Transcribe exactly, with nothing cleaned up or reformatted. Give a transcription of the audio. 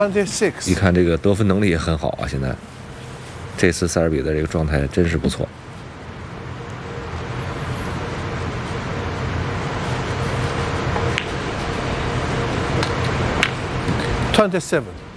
twenty-six。 一看这个得分能力也很好啊，现在这次塞尔比的这个状态真是不错。 twenty-seven。